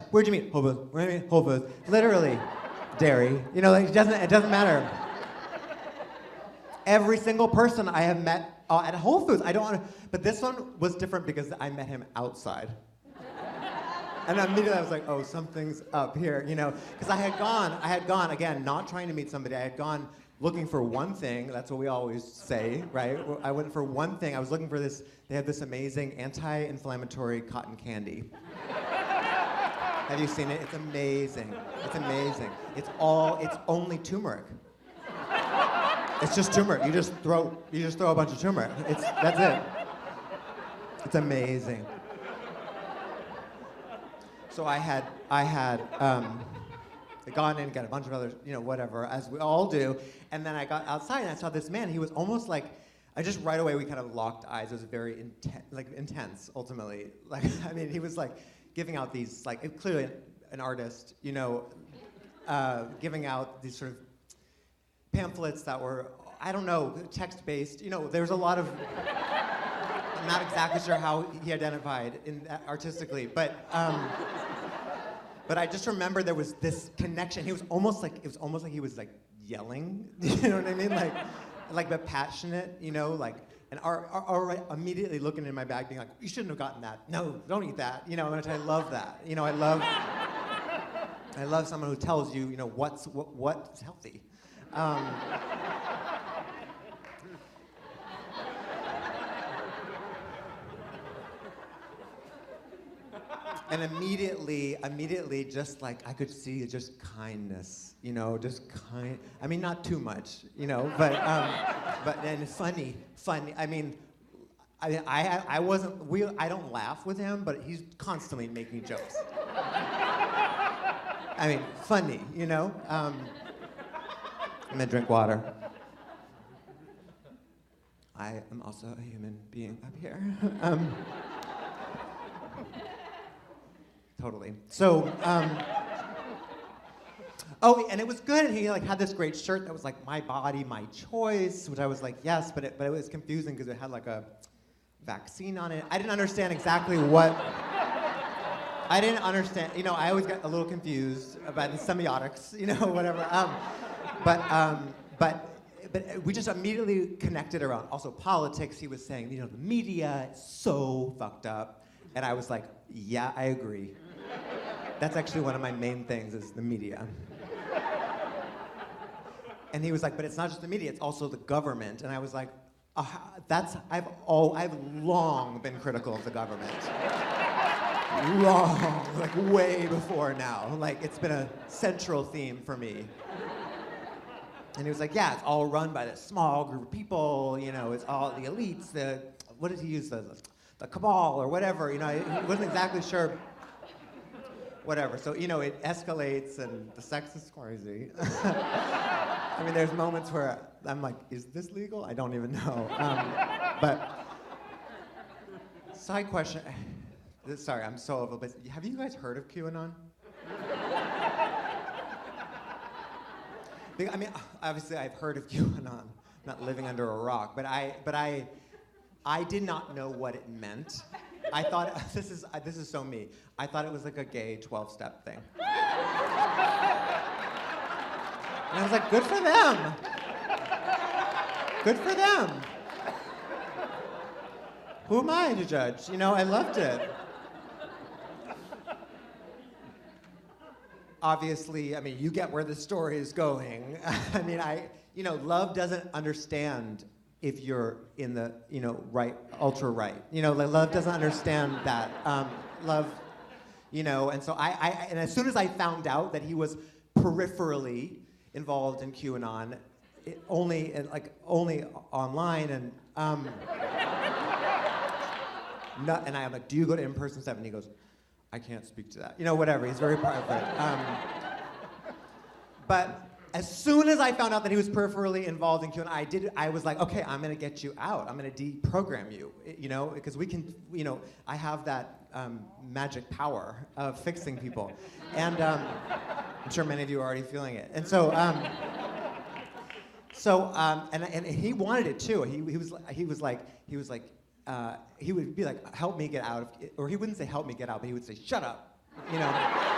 where'd you meet? Whole Foods. Where'd you meet? Whole Foods. Literally, dairy. You know, like, it doesn't matter. Every single person I have met at Whole Foods, I don't want to, but this one was different because I met him outside. And immediately I was like, oh, something's up here, you know? Because I had gone, again, not trying to meet somebody, I had gone looking for one thing, that's what we always say, right? I went for one thing, I was looking for this, they have this amazing anti-inflammatory cotton candy. Have you seen it? It's amazing, it's amazing. It's only turmeric. It's just turmeric, you just throw a bunch of turmeric, that's it. It's amazing. So I had gone in and got a bunch of other, you know, whatever, as we all do. And then I got outside and I saw this man. He was almost like, right away we kind of locked eyes. It was very intense, ultimately. Like, I mean, he was like giving out these, like, clearly an artist, you know, giving out these sort of pamphlets that were, I don't know, text-based. You know, there was a lot of, I'm not exactly sure how he identified artistically, but I just remember there was this connection. It was almost like he was like yelling, you know what I mean? Like but passionate, you know, like, and immediately looking in my bag being like, you shouldn't have gotten that. No, don't eat that. You know, and I love that. You know, I love someone who tells you, you know, what's healthy. And immediately, just like I could see just kindness, you know, just kind. I mean, not too much, you know, but and funny. I mean, I wasn't. I don't laugh with him, but he's constantly making jokes. I mean, funny, you know. I'm gonna drink water. I am also a human being up here. Totally. So, oh, and it was good. And he like had this great shirt that was like "My Body, My Choice," which I was like, yes, but it was confusing because it had like a vaccine on it. I didn't understand exactly what. I didn't understand. You know, I always get a little confused about the semiotics. You know, whatever. But we just immediately connected around also politics. He was saying, you know, the media is so fucked up, and I was like, yeah, I agree. That's actually one of my main things is the media. And he was like, but it's not just the media, it's also the government. And I was like, I've long been critical of the government. Long, like way before now. Like it's been a central theme for me. And he was like, yeah, it's all run by this small group of people, you know, it's all the elites, what did he use, the cabal or whatever, you know, he wasn't exactly sure. Whatever, so, you know, it escalates and the sex is crazy. I mean, there's moments where I'm like, is this legal? I don't even know. But, side question, sorry, I'm so over, but have you guys heard of QAnon? I mean, obviously I've heard of QAnon. I'm not living under a rock, but I did not know what it meant. I thought, this is so me. I thought it was like a gay 12-step thing. And I was like, good for them. Good for them. Who am I to judge? You know, I loved it. Obviously, I mean, you get where the story is going. I mean, you know, love doesn't understand if you're in the, you know, right, ultra right. You know, like, love doesn't understand that. Love, you know, and so and as soon as I found out that he was peripherally involved in QAnon, only online, and and I'm like, do you go to in-person stuff? And he goes, I can't speak to that. You know, whatever, he's very private. But as soon as I found out that he was peripherally involved in QAnon, I was like, okay, I'm gonna get you out. I'm gonna deprogram you, you know, because we can, you know, I have that magic power of fixing people. And I'm sure many of you are already feeling it. And so, and he wanted it too. He would be like, help me get out of, or he wouldn't say help me get out, but he would say, shut up, you know.